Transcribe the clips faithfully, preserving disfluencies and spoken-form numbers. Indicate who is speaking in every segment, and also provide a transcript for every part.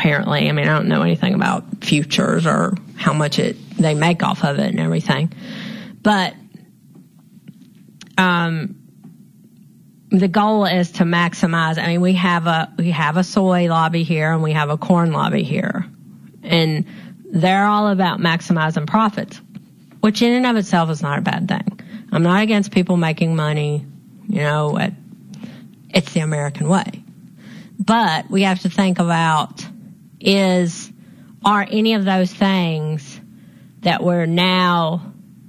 Speaker 1: apparently. I mean, I don't know anything about futures or how much it they make off of it and everything. But um, the goal is to maximize. I mean, we have a we have a soy lobby here and we have a corn lobby here, and they're all about maximizing profits, which in and of itself is not a bad thing. I'm not against people making money. You know, at, it's the American way. But we have to think about is, are any of those things that we're now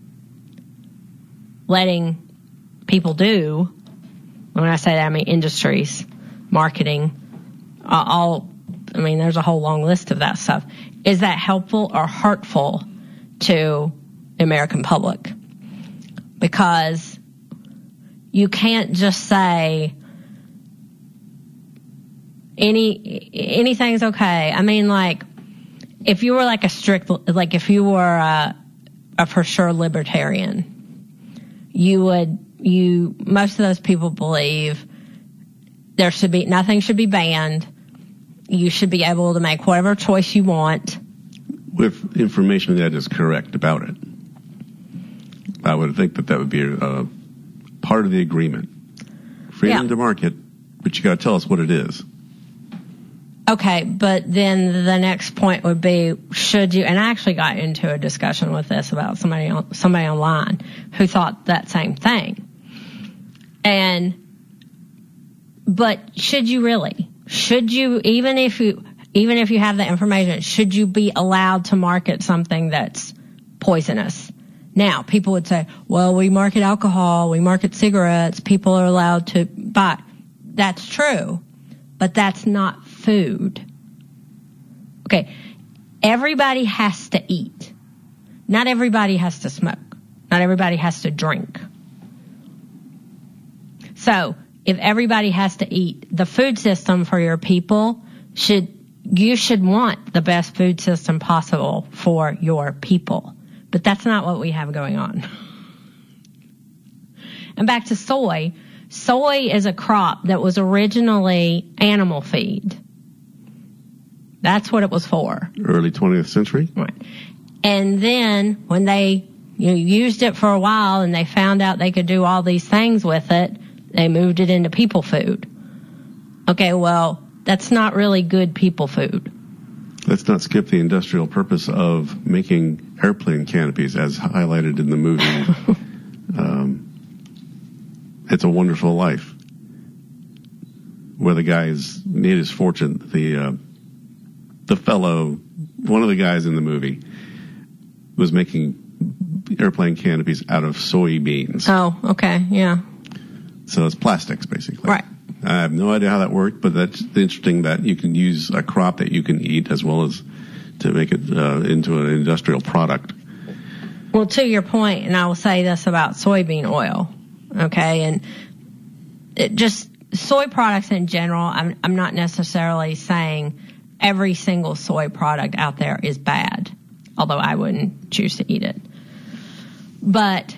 Speaker 1: letting people do, when I say that, I mean industries, marketing, uh, all, I mean, there's a whole long list of that stuff. Is that helpful or hurtful to the American public? Because you can't just say any anything's okay. I mean, like, if you were like a strict, like if you were a, a for sure libertarian, you would, you, most of those people believe there should be, nothing should be banned. You should be able to make whatever choice you want.
Speaker 2: With information that is correct about it. I would think that that would be a, a part of the agreement. Freedom
Speaker 1: yeah.
Speaker 2: to market, but you got to tell us what it is.
Speaker 1: Okay, but then the next point would be, should you, and I actually got into a discussion with this about somebody on, somebody online who thought that same thing. And, but should you really? Should you, even if you, even if you have the information, should you be allowed to market something that's poisonous? Now, people would say, well, we market alcohol, we market cigarettes, people are allowed to buy. That's true, but that's not food. Okay, everybody has to eat. Not everybody has to smoke. Not everybody has to drink. So, if everybody has to eat, the food system for your people should, you should want the best food system possible for your people. But that's not what we have going on. And back to soy. Soy is a crop that was originally animal feed. That's what it was for.
Speaker 2: Early twentieth century?
Speaker 1: Right. And then when they you know, used it for a while and they found out they could do all these things with it, they moved it into people food. Okay, well, that's not really good people food.
Speaker 2: Let's not skip the industrial purpose of making airplane canopies, as highlighted in the movie. um, It's a Wonderful Life, where the guy's made his fortune. The uh, the fellow, one of the guys in the movie, was making airplane canopies out of soybeans.
Speaker 1: Oh, okay, yeah.
Speaker 2: So it's plastics, basically.
Speaker 1: Right.
Speaker 2: I have no idea how that worked, but that's interesting that you can use a crop that you can eat as well as to make it uh, into an industrial product.
Speaker 1: Well, to your point, and I will say this about soybean oil, okay, and it just soy products in general, I'm, I'm not necessarily saying every single soy product out there is bad, although I wouldn't choose to eat it. But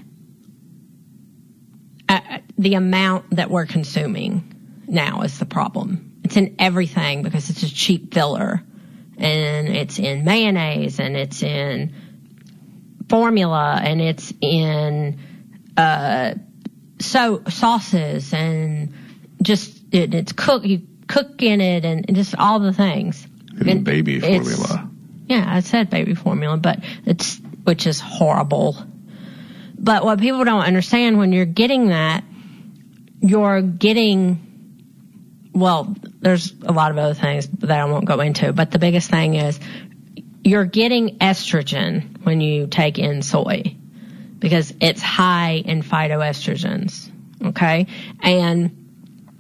Speaker 1: uh, the amount that we're consuming now is the problem. It's in everything because it's a cheap filler, and it's in mayonnaise, and it's in formula, and it's in uh so sauces, and just it, it's cook you cook in it, and just all the things.
Speaker 2: And, and baby formula.
Speaker 1: Yeah, I said baby formula, but it's which is horrible. But what people don't understand, when you're getting that, you're getting, well, there's a lot of other things that I won't go into, but the biggest thing is you're getting estrogen when you take in soy because it's high in phytoestrogens, okay? And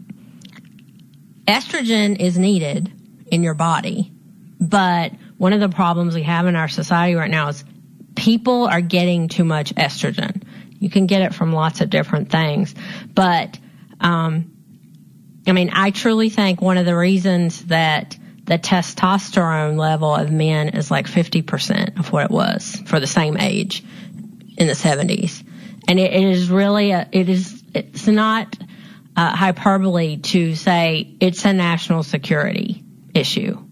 Speaker 1: estrogen is needed in your body, but one of the problems we have in our society right now is people are getting too much estrogen. You can get it from lots of different things, but um I mean, I truly think one of the reasons that the testosterone level of men is like fifty percent of what it was for the same age in the seventies. And it, it is really, a, it is, it's not uh, hyperbole to say it's a national security issue.